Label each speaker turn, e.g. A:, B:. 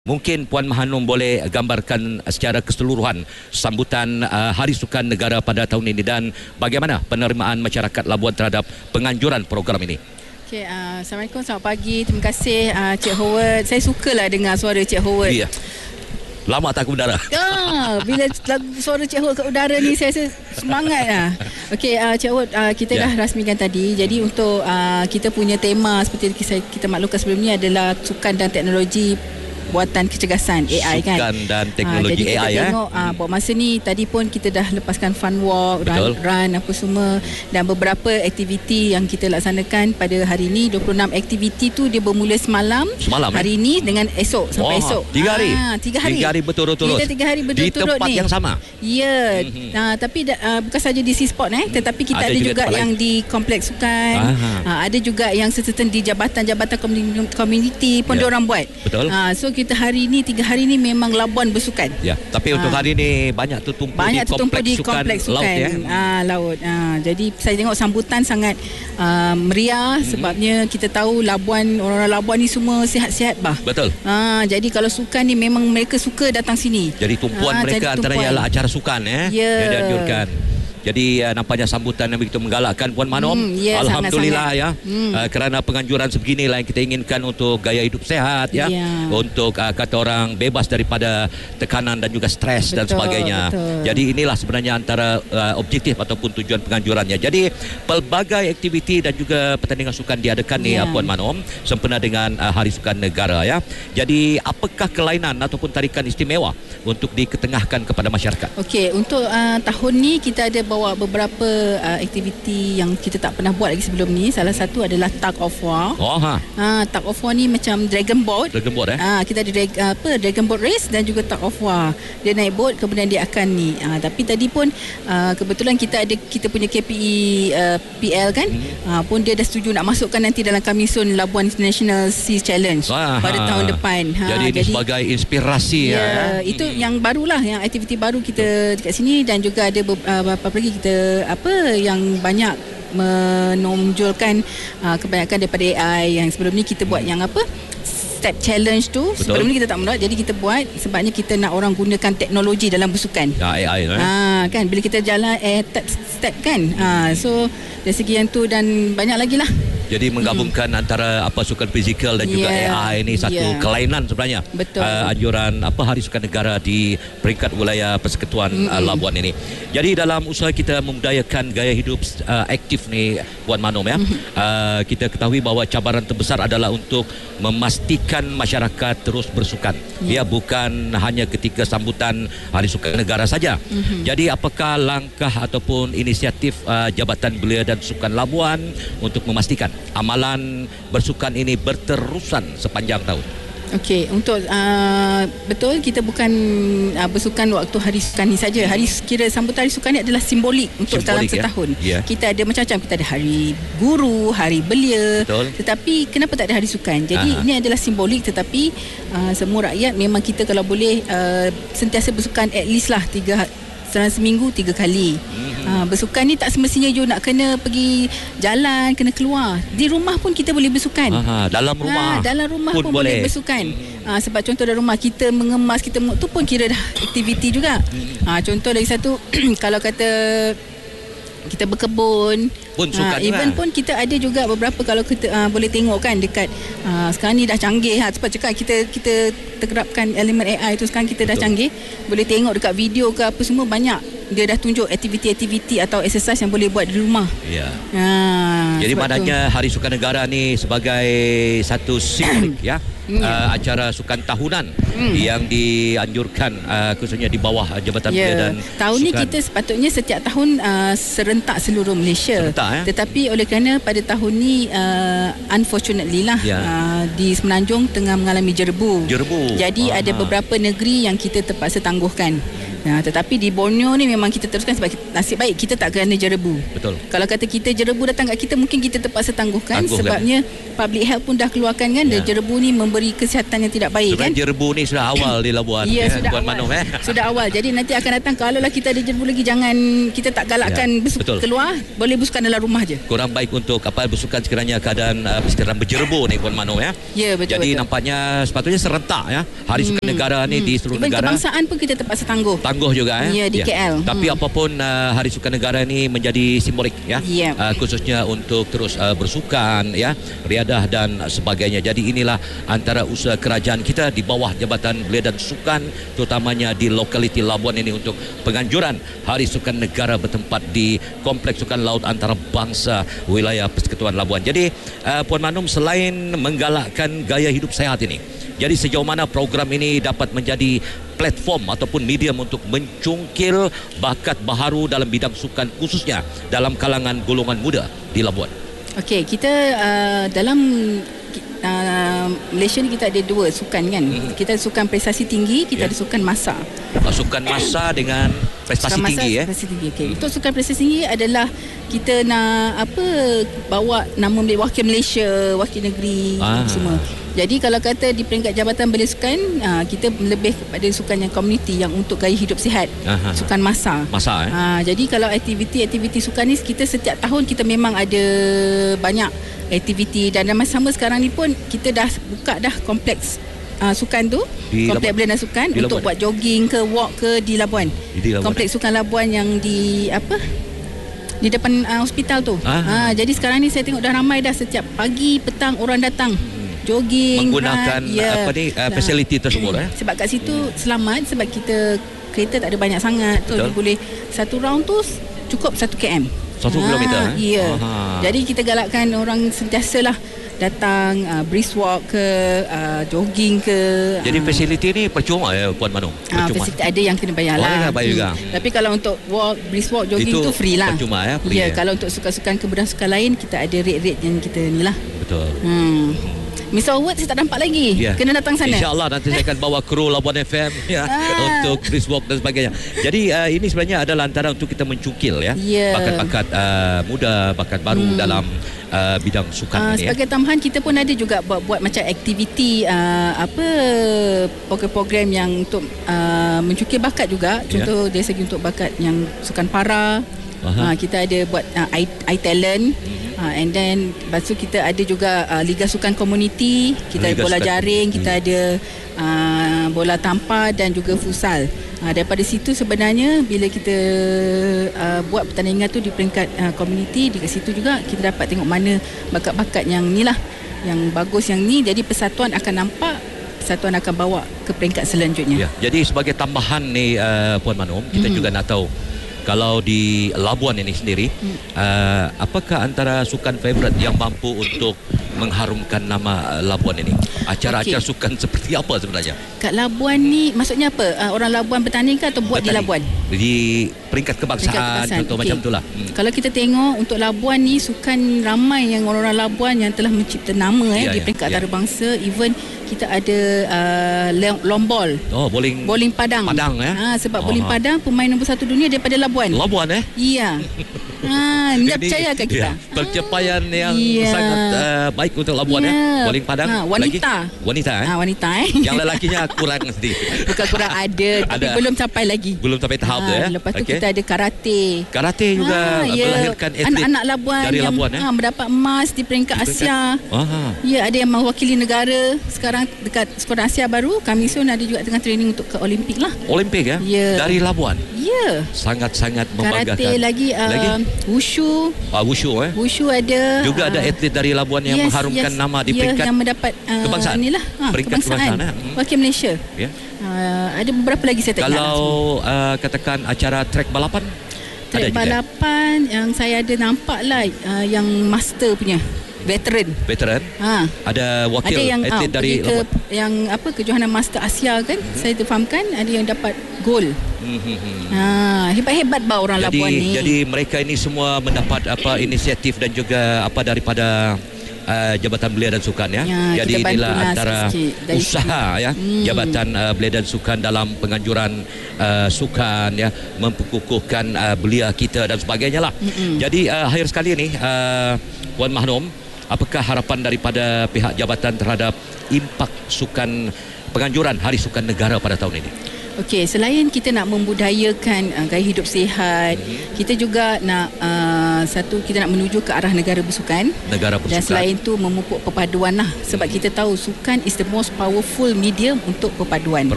A: Mungkin Puan Mahanom boleh gambarkan secara keseluruhan sambutan Hari Sukan Negara pada tahun ini dan bagaimana penerimaan masyarakat Labuan terhadap penganjuran program ini.
B: Okay, Assalamualaikum, selamat pagi. Terima kasih Cik Howard. Saya sukalah dengar suara Cik Howard.
A: Iya. Lama tak ke udara.
B: Bila suara Cik Howard kat udara ni saya rasa semangat lah. Okey, Cik Howard, kita dah rasmikan tadi. Jadi untuk kita punya tema seperti kita maklumkan sebelum ni adalah sukan dan teknologi buatan kecergasan AI kan.
A: Sukan dan teknologi
B: jadi
A: AI
B: kita tengok buat masa ni tadi pun kita dah lepaskan fun walk, run apa semua dan beberapa aktiviti yang kita laksanakan pada hari ni. 26 aktiviti tu dia bermula semalam hari ni dengan esok sampai esok.
A: 3 hari.
B: 3 hari.
A: 3 hari berturut-turut.
B: Kita 3 hari berturut-turut
A: di tempat
B: ni.
A: yang sama.
B: Ya. Tapi bukan saja di Seasport tetapi kita ada juga yang di kompleks sukan. Ada juga yang certain di jabatan-jabatan komuniti pun diorang buat.
A: Betul.
B: So kita hari ni 3 hari ni memang Labuan bersukan.
A: Ya, tapi untuk hari ni banyak tertumpu di kompleks sukan
B: laut. Jadi saya tengok sambutan sangat meriah sebabnya kita tahu Labuan, orang Labuan ni semua sihat-sihat bah.
A: Betul.
B: Jadi kalau sukan ni memang mereka suka datang sini.
A: Jadi tumpuan mereka antaranya adalah acara sukan yang dianjurkan. Jadi nampaknya sambutan yang begitu menggalakkan Puan Mahanom. Alhamdulillah sangat. Kerana penganjuran sebeginilah yang kita inginkan untuk gaya hidup sehat untuk kata orang bebas daripada tekanan dan juga stres dan sebagainya. Jadi inilah sebenarnya antara objektif ataupun tujuan penganjurannya. Jadi pelbagai aktiviti dan juga pertandingan sukan diadakan ni Puan Mahanom sempena dengan Hari Sukan Negara ya. Jadi apakah kelainan ataupun tarikan istimewa untuk diketengahkan kepada masyarakat?
B: Okey, untuk tahun ni kita ada bawa beberapa aktiviti yang kita tak pernah buat lagi sebelum ni. Salah satu adalah tug of war. Tug of war ni macam dragon boat. Kita ada dragon boat race dan juga tug of war. Dia naik boat kemudian dia akan ni. Tapi tadi pun kebetulan kita punya KPE PL kan. Pun dia dah setuju nak masukkan nanti dalam Kamisun Labuan International Sea Challenge pada tahun depan.
A: Jadi sebagai inspirasi
B: itu yang barulah, yang aktiviti baru kita dekat sini dan juga ada beberapa lagi kita yang banyak menonjolkan kebanyakan daripada AI yang sebelum ni kita buat yang step challenge tu. Sebelum ni kita tak buat, jadi kita buat sebabnya kita nak orang gunakan teknologi dalam bersukan.
A: AI
B: kan bila kita jalan step kan. So dari segi yang tu dan banyak lagi lah.
A: Jadi menggabungkan antara sukan fizikal dan juga AI ini satu kelainan sebenarnya.
B: Betul.
A: Anjuran Hari Sukan Negara di peringkat wilayah Persekutuan Labuan ini. Jadi dalam usaha kita memudayakan gaya hidup aktif ni Puan Mahanom kita ketahui bahawa cabaran terbesar adalah untuk memastikan masyarakat terus bersukan. Bukan hanya ketika sambutan Hari Sukan Negara saja. Jadi apakah langkah ataupun inisiatif Jabatan Belia dan Sukan Labuan untuk memastikan amalan bersukan ini berterusan sepanjang tahun?
B: Okey, untuk betul kita bukan bersukan waktu Hari Sukan ni saja. Sambutan Hari Sukan ni adalah simbolik untuk dalam setahun. Kita ada macam-macam, kita ada Hari Guru, Hari Belia. Tetapi kenapa tak ada Hari Sukan? Jadi ini adalah simbolik tetapi semua rakyat memang kita kalau boleh sentiasa bersukan at least lah dalam seminggu 3 kali. Bersukan ni tak semestinya you nak kena pergi jalan, kena keluar. Di rumah pun kita boleh bersukan.
A: Dalam rumah pun boleh bersukan.
B: Sebab contoh dalam rumah kita mengemas, kita tu pun kira dah aktiviti juga. Contoh lagi satu kalau kata kita berkebun
A: pun sukan
B: even pun kita ada juga beberapa kalau kita boleh tengok kan dekat sekarang ni dah canggih sebab cakap kita terkerapkan elemen AI tu sekarang kita dah canggih, boleh tengok dekat video ke apa semua banyak dia dah tunjuk aktiviti-aktiviti atau exercise yang boleh buat di rumah.
A: Jadi maknanya Hari Sukan Negara ni sebagai satu simbolik acara sukan tahunan yang dianjurkan khususnya di bawah Jabatan Belia dan
B: tahun ni kita sepatutnya setiap tahun serentak seluruh Malaysia. Tetapi oleh kerana pada tahun ni unfortunately lah di Semenanjung tengah mengalami jerbu. Jadi ada beberapa negeri yang kita terpaksa tangguhkan. Tetapi di Borneo ni memang kita teruskan sebab nasib baik kita tak kena jerebu.
A: Betul.
B: Kalau kata kita jerebu datang kat kita, mungkin kita terpaksa tangguhkan. Sebabnya public health pun dah keluarkan kan, jerebu ni memberi kesihatan yang tidak baik.
A: Sebenarnya jerebu ni sudah awal di Labuan.
B: Sudah awal. Manom, sudah awal. Jadi nanti akan datang, kalau lah kita ada jerebu lagi, jangan kita tak galakkan keluar, boleh bersukan dalam rumah je.
A: Kurang baik untuk kapal bersukan sekiranya keadaan sekiranya berjerebu ni Puan Manom
B: Ya, betul.
A: Jadi nampaknya sepatutnya serentak Hari Sukan Negara ni di seluruh negara.
B: Kebangsaan pun kita terpaksa tangguh juga di KL.
A: Tapi apapun Hari Sukan Negara ni menjadi simbolik khususnya untuk terus bersukan riadah dan sebagainya. Jadi inilah antara usaha kerajaan kita di bawah Jabatan Belia dan Sukan, terutamanya di lokaliti Labuan ini, untuk penganjuran Hari Sukan Negara bertempat di Kompleks Sukan Laut Antarabangsa wilayah Persekutuan Labuan. Jadi Puan Manum, selain menggalakkan gaya hidup sehat ini, jadi sejauh mana program ini dapat menjadi platform ataupun medium untuk mencungkil bakat baharu dalam bidang sukan, khususnya dalam kalangan golongan muda di Labuan? Okey,
B: kita dalam Malaysia ni kita ada dua sukan kan. Kita sukan prestasi tinggi, kita ada sukan masa.
A: Sukan masa dengan prestasi tinggi
B: prestasi tinggi. Okey. Untuk sukan prestasi tinggi adalah kita nak bawa nama wakil Malaysia, wakil negeri semua. Jadi kalau kata di peringkat Jabatan Belia Sukan, kita lebih kepada sukan yang komuniti, yang untuk gaya hidup sihat. Sukan masa. Jadi kalau aktiviti sukan ni, kita setiap tahun kita memang ada banyak aktiviti, dan masa sama sekarang ni pun kita dah buka dah kompleks sukan tu, kompleks Belia dan Sukan untuk buat jogging ke walk ke di Labuan. Kompleks Sukan Labuan yang di di depan hospital tu. Jadi sekarang ni saya tengok dah ramai dah, setiap pagi petang orang datang jogging
A: menggunakan fasiliti tersebut.
B: Sebab kat situ selamat, sebab kereta tak ada banyak sangat, so dia boleh satu round tu cukup 1 km.
A: 1 kilometer.
B: Ya. Jadi kita galakkan orang sentiasalah datang brisk walk ke jogging ke.
A: Jadi fasiliti ni percuma Puan Manum?
B: Fasiliti ada yang kena bayar lah. Tapi kalau untuk brisk walk, jogging itu free lah.
A: Percuma
B: free. Kalau untuk sukan-sukan kemudahan sukan lain, kita ada rate-rate yang kita ni lah.
A: Betul.
B: Mr. Award saya tak nampak lagi. Kena datang sana.
A: InsyaAllah nanti saya akan bawa kru Labuan FM untuk brisk walk dan sebagainya. Jadi ini sebenarnya adalah antara untuk kita mencungkil bakat-bakat muda, bakat baru dalam bidang sukan ini.
B: Sebagai tambahan, kita pun ada juga buat macam aktiviti program-program yang untuk mencungkil bakat juga. Contoh dari segi untuk bakat yang sukan para, kita ada buat iTalent. And then lepas tu kita ada juga Liga Sukan Komuniti, kita ada bola jaring, kita ada bola tampar dan juga futsal. Daripada situ sebenarnya bila kita buat pertandingan tu di peringkat komuniti, di situ juga kita dapat tengok mana bakat-bakat yang ni lah, yang bagus yang ni. Jadi persatuan akan nampak, persatuan akan bawa ke peringkat selanjutnya.
A: Jadi sebagai tambahan ni Puan Manum, kita juga nak tahu, kalau di Labuan ini sendiri, apakah antara sukan favourite yang mampu untuk mengharumkan nama Labuan ini? Acara-acara sukan seperti apa sebenarnya?
B: Kat Labuan ni maksudnya apa? Orang Labuan bertanding ke atau buat bertanding di Labuan?
A: Di peringkat kebangsaan, contoh macam itulah.
B: Kalau kita tengok untuk Labuan ni, sukan ramai yang orang-orang Labuan yang telah mencipta nama di peringkat antarabangsa. Even kita ada long ball. Bowling padang. Sebab bowling padang pemain nombor 1 dunia daripada Labuan. Ya. Anda percayakan kita?
A: Pencapaian yang sangat baik untuk Labuan. Bowling padang.
B: Wanita.
A: Wanita. Yang lelakinya kurang sedikit.
B: Bukan kurang, ada tapi belum sampai lagi.
A: Belum sampai tahap tu
B: Lepas tu kita ada karate.
A: Karate juga melahirkan atlet
B: anak-anak Labuan
A: dari
B: yang
A: Labuan,
B: mendapat emas di peringkat Asia. Ya, ada yang mewakili negara sekarang dekat Skuadron Asia baru. Kami soon ada juga tengah training untuk ke Olimpik lah.
A: Olimpik dari Labuan.
B: Ya.
A: Sangat-sangat membanggakan.
B: Karate lagi wushu. Wushu ada.
A: Juga ada atlet dari Labuan yang mengharumkan nama di peringkat
B: yang mendapat
A: kebangsaan.
B: Peringkat kebangsaan. Wakil Malaysia. Ada beberapa lagi saya tak ingat.
A: Kalau katakan acara trek balapan,
B: trek balapan yang saya ada nampak lah, yang master punya veteran. Ada wakil atlet dari Labuan. Yang kejohanan master Asia kan, saya terfahamkan ada yang dapat gol. Hebat-hebat orang Labuan ni.
A: Jadi mereka ini semua mendapat inisiatif dan juga daripada Jabatan Belia dan Sukan ya. Jadi inilah antara usaha ya Jabatan Belia dan Sukan dalam penganjuran sukan ya, memperkukuhkan belia kita dan sebagainya lah. Jadi akhir sekali ni Puan Mahnum, apakah harapan daripada pihak jabatan terhadap impak sukan penganjuran Hari Sukan Negara pada tahun ini?
B: Okey, selain kita nak membudayakan gaya hidup sihat, kita juga nak kita nak menuju ke arah negara bersukan. Dan selain tu memupuk perpaduan lah, sebab kita tahu sukan is the most powerful medium untuk perpaduan.